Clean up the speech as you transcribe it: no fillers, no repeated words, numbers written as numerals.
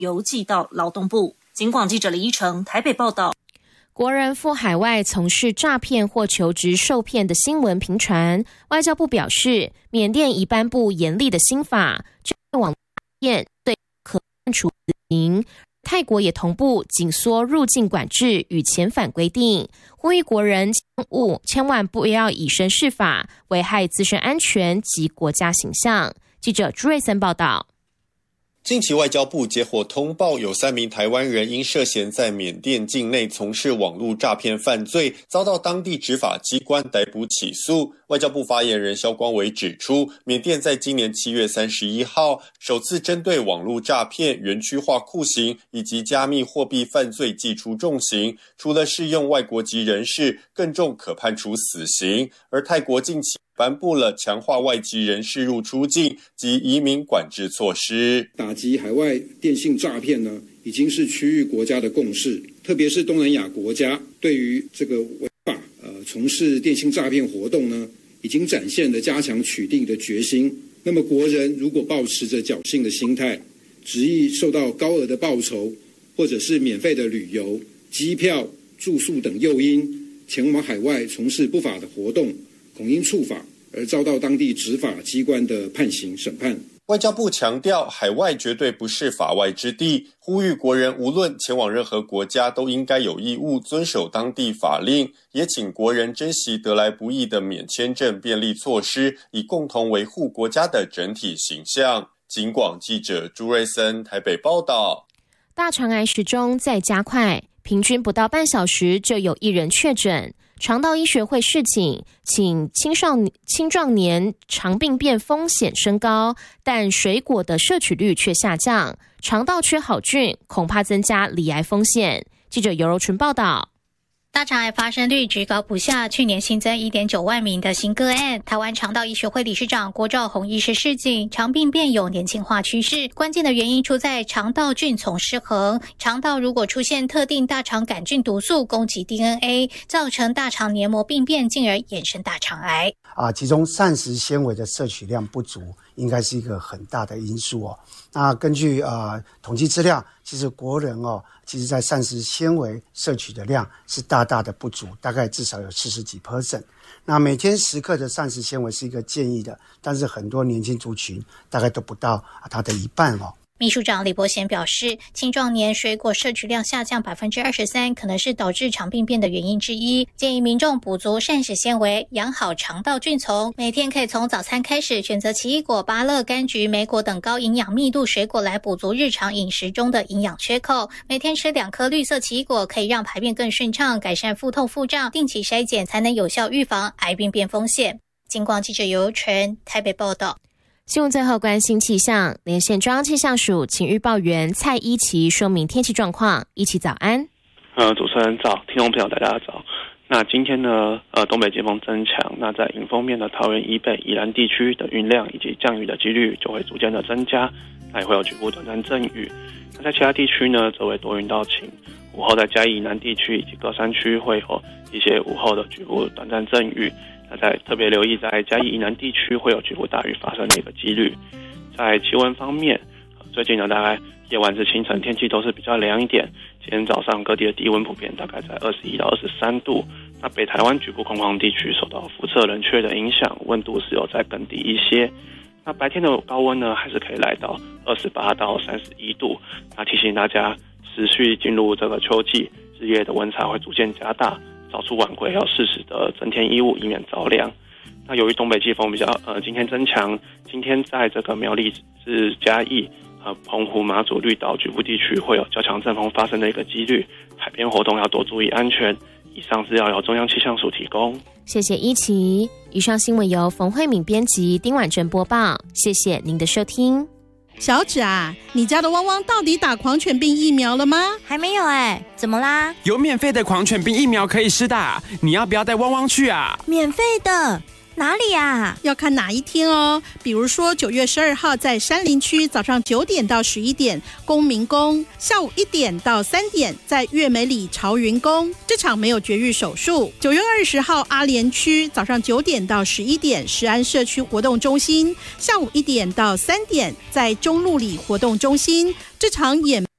邮寄到劳动部。警广记者李依成台北报道。 国人赴海外从事诈骗或求职受骗的新闻频传，外交部表示，缅甸已颁布严厉的新法，针对网络诈骗对可判处死刑。泰国也同步紧缩入境管制与遣返规定，呼吁国人千万不要以身试法，危害自身安全及国家形象。记者朱瑞森报道。 近期外交部接获通报，有3名台湾人因涉嫌在缅甸境内从事网络诈骗犯罪，遭到当地执法机关逮捕起诉。外交部发言人萧光伟指出，缅甸在今年7月31号首次针对网络诈骗、园区化酷刑以及加密货币犯罪祭出重刑，除了适用外国籍人士，更重可判处死刑。而泰国近期颁布了强化外籍人士入出境及移民管制措施。 打击海外电信诈骗呢，已经是区域国家的共识，特别是东南亚国家对于这个违法从事电信诈骗活动呢，已经展现了加强取缔的决心。那么国人如果抱持着侥幸的心态，执意受到高额的报酬或者是免费的旅游、机票、住宿等诱因，前往海外从事不法的活动，恐因触法而遭到当地执法机关的判刑审判。 外交部强调，海外绝对不是法外之地，呼吁国人无论前往任何国家，都应该有义务遵守当地法令，也请国人珍惜得来不易的免签证便利措施，以共同维护国家的整体形象。警广记者朱瑞森台北报道。 大肠癌时钟在加快，平均不到半小时就有1人确诊。肠道医学会示警，请青壮年肠病变风险升高，但水果的摄取率却下降，肠道缺好菌，恐怕增加罹癌风险。记者尤柔纯报道。 大肠癌发生率居高不下，去年新增 1.9 万名的新个案。台湾肠道医学会理事长郭兆宏医师示警，肠病变有年轻化趋势，关键的原因出在肠道菌丛失衡。肠道如果出现特定大肠杆菌毒素攻击 DNA， 造成大肠黏膜病变，进而衍生大肠癌。 其中膳食纤维的摄取量不足，应该是一个很大的因素哦。那根据统计资料，其实国人其实在膳食纤维摄取的量是大大的不足，大概至少有40几%。那每天10克的膳食纤维是一个建议的，但是很多年轻族群大概都不到它的一半哦。 秘书长李伯贤表示，青壮年水果摄取量下降 23%， 可能是导致肠病变的原因之一。建议民众补足膳食纤维，养好肠道菌丛。每天可以从早餐开始，选择奇异果、芭乐、柑橘、莓果等高营养密度水果来补足日常饮食中的营养缺口。每天吃2颗绿色奇异果，可以让排便更顺畅，改善腹痛腹胀。定期筛检才能有效预防癌病变风险。警广记者尤柔纯台北报道。 新闻最后关心气象，连线中央气象署请预报员蔡依琪说明天气状况。依琪早安。 主持人早，听众朋友大家早。那今天呢，东北季风增强，那在迎风面的桃园以北、宜兰地区的云量以及降雨的几率就会逐渐的增加，那也会有局部短暂阵雨。那在其他地区呢，则为多云到晴。午后在嘉义以南地区以及各山区会有一些午后的局部短暂阵雨。那在特别留意，在嘉义以南地区会有局部大雨发生的一个几率。在气温方面，最近呢，大概夜晚至清晨天气都是比较凉一点。今天早上各地的低温普遍大概在21到23度。那北台湾局部空旷地区受到辐射冷却的影响，温度是有再更低一些。那白天的高温呢，还是可以来到28到31度。那提醒大家，持续进入这个秋季，日夜的温差会逐渐加大。早出晚归要适时的增添衣物，以免着凉。那由于东北季风比较今天增强，今天在这个苗栗至嘉义、澎湖、马祖、绿岛局部地区会有较强阵风发生的一个几率，海边活动要多注意安全。以上资料由中央气象署提供。 谢谢依琪。以上新闻由冯慧敏编辑，丁婉珍播报。谢谢您的收听。 小芷啊，你家的汪汪到底打狂犬病疫苗了吗？ 还没有怎么啦？ 有免费的狂犬病疫苗可以施打，你要不要带汪汪去啊？ 免费的？哪里啊？ 要看哪一天哦。比如说9月12号在山林区早上9点到11点公民宫，下午1点到3点在月美里朝云宫，这场没有绝育手术。9月20号阿莲区早上9点到11点石安社区活动中心，下午1点到3点在中路里活动中心，这场也